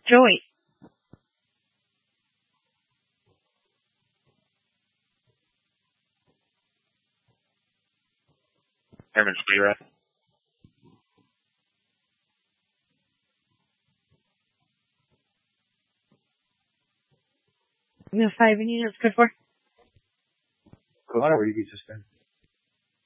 Joey. Airman Speedrat. We have 5 units, good for. Cool, where you get suspended?